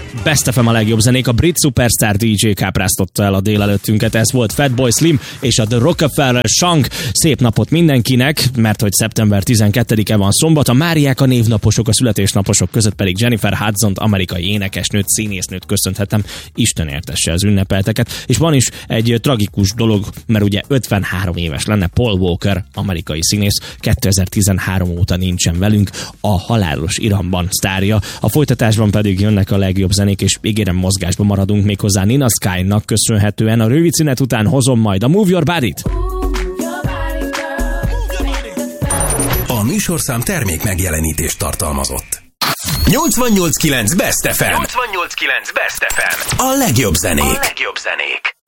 Best FM a legjobb zenék, a brit superstar DJ kápráztotta el a délelőttünket, ez volt Fatboy Slim és a The Rockefeller Song. Szép napot mindenkinek, mert hogy szeptember 12-e van szombat, a Máriák a névnaposok, a születésnaposok között pedig Jennifer Hudson-t, amerikai énekesnőt, színésznőt köszönhetem, Isten értesse az ünnepelteket. És van is egy tragikus dolog, mert ugye 53 éves lenne Paul Walker, amerikai színész, 2013 óta nincsen velünk, a halálos iramban sztárja. A folytatásban pedig jönnek a legjobb zenék, és ígérem, mozgásban maradunk, méghozzá Nina Sky-nak köszönhetően. A rövid szünet után hozom majd a Move Your Body-t. A műsorszám termék megjelenítést tartalmazott. 88.9 Best FM. 88.9 Best FM. A legjobb zenék.